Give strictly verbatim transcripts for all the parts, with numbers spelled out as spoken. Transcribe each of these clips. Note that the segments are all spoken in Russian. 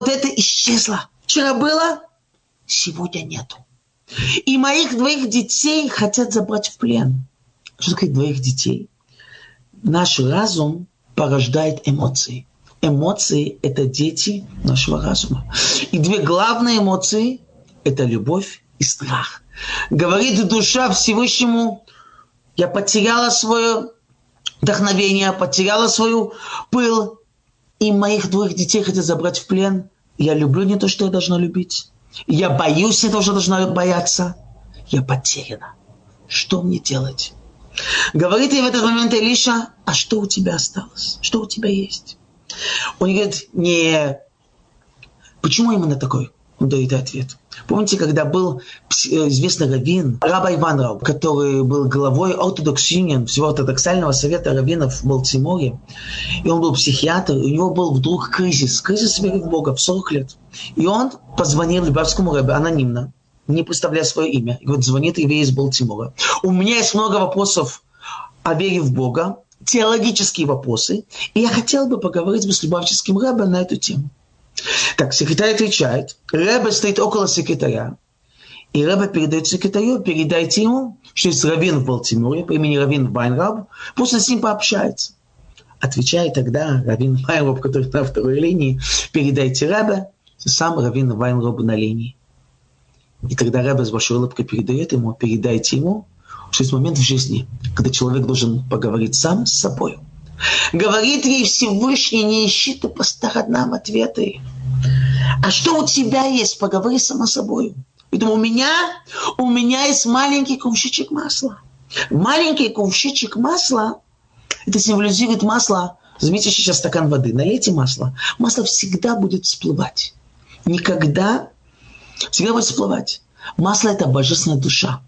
вот это исчезло. Вчера было, сегодня нету. И моих двоих детей хотят забрать в плен. Что такое двоих детей? Наш разум порождает эмоции. Эмоции – это дети нашего разума. И две главные эмоции – это любовь и страх. Говорит душа Всевышнему: я потеряла свое вдохновение, потеряла свою пыл, и моих двоих детей хотят забрать в плен. Я люблю не то, что я должна любить. Я боюсь не того, что должна бояться. Я потеряна. Что мне делать? Говорит ей в этот момент Илиша: а что у тебя осталось? Что у тебя есть? Он говорит: не... Почему именно такой? Он дает ответ. Помните, когда был известный раввин, Рабби Иван Рау, который был главой Orthodox Union, всего ортодоксального совета раввинов в Балтиморе, и он был психиатр, и у него был вдруг кризис, кризис веры в Бога в сорок лет. И он позвонил Любавскому рэбе анонимно, не представляя свое имя. И говорит: звонит еврей из Балтимора. У меня есть много вопросов о вере в Бога, теологические вопросы, и я хотел бы поговорить с Любавческим рэбе на эту тему. Так, секретарь отвечает, рэбе стоит около секретаря, и рэбе передает секретарю: передайте ему, что есть раввин в Балтиморе по имени раввин Вайнраб, пусть он с ним пообщается. Отвечает тогда раввин Вайнраб, который на второй линии: передайте рэбе, сам раввин Вайнраб на линии. И тогда рэбе с большой улыбкой передает ему: передайте ему, что есть момент в жизни, когда человек должен поговорить сам с собой. Говорит ей Всевышний: не ищи ты по сторонам ответы. А что у тебя есть? Поговори сама с собой. Поэтому у меня, у меня есть маленький кувшичек масла. Маленький кувшичек масла, это символизирует масло. Возьмите сейчас стакан воды, налейте масло. Масло всегда будет всплывать. Никогда, всегда будет всплывать. Масло – это божественная душа.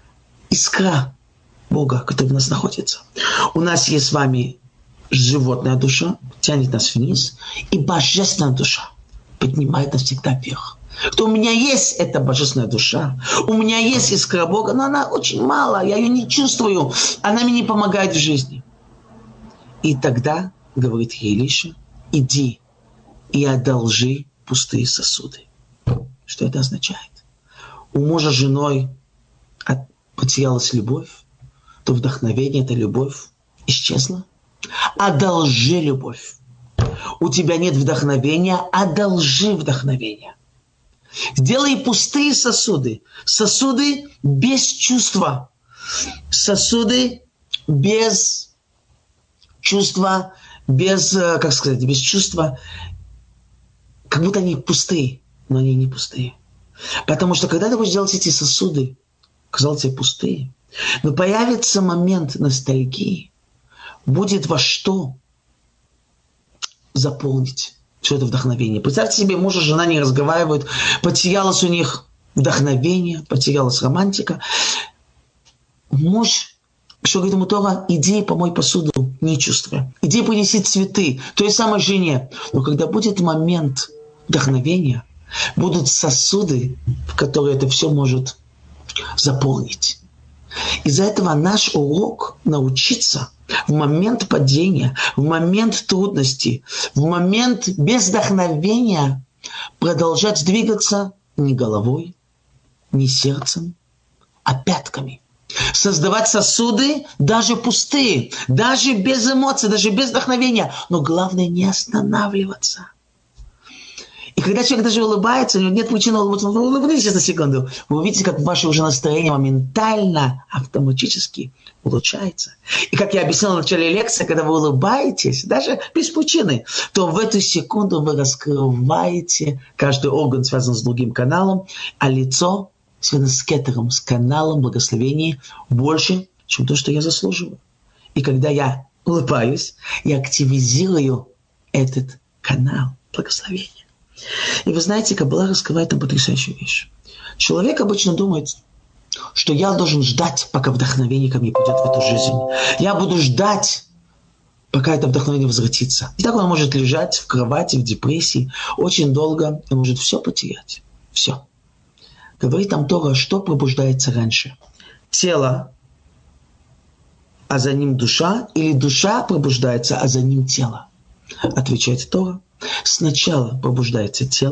Искра Бога, который в нас находится. У нас есть с вами животная душа, тянет нас вниз, и божественная душа поднимает нас всегда вверх. Что у меня есть эта божественная душа, у меня есть искра Бога, но она очень мало, я ее не чувствую, она мне не помогает в жизни. И тогда, говорит ей Илиша, иди и одолжи пустые сосуды. Что это означает? У мужа с женой потерялась любовь, то вдохновение, эта любовь исчезла. Одолжи любовь. У тебя нет вдохновения, одолжи вдохновение. Сделай пустые сосуды. Сосуды без чувства. Сосуды без чувства, без, как сказать, без чувства. Как будто они пустые, но они не пустые. Потому что когда ты будешь делать эти сосуды, казалось тебе пустые, но появится момент ностальгии, будет во что заполнить все это вдохновение. Представьте себе, муж и жена не разговаривают, потерялось у них вдохновение, потерялась романтика. Муж, что говорит ему Тора: иди помой посуду, не чувствуя. Иди принеси цветы той самой жене. Но когда будет момент вдохновения, будут сосуды, в которые это все может заполнить. Из-за этого наш урок – научиться в момент падения, в момент трудностей, в момент без вдохновения продолжать двигаться не головой, не сердцем, а пятками. Создавать сосуды даже пустые, даже без эмоций, даже без вдохновения. Но главное не останавливаться. И когда человек даже улыбается, у него нет причины улыбаться, вы улыбнитесь на секунду, вы увидите, как ваше уже настроение моментально, автоматически улучшается. И как я объяснил в начале лекции, когда вы улыбаетесь, даже без причины, то в эту секунду вы раскрываете каждый орган, связан с другим каналом, а лицо связано с кетером, с каналом благословений больше, чем то, что я заслуживаю. И когда я улыбаюсь, я активизирую этот канал благословения. И вы знаете, Каббала раскрывает там потрясающую вещь. Человек обычно думает, что я должен ждать, пока вдохновение ко мне придет в эту жизнь. Я буду ждать, пока это вдохновение возвратится. И так он может лежать в кровати, в депрессии очень долго и может все потерять. Все. Говорит там Тора, что пробуждается раньше. Тело, а за ним душа, или душа пробуждается, а за ним тело. Отвечает Тора. Сначала пробуждается тело,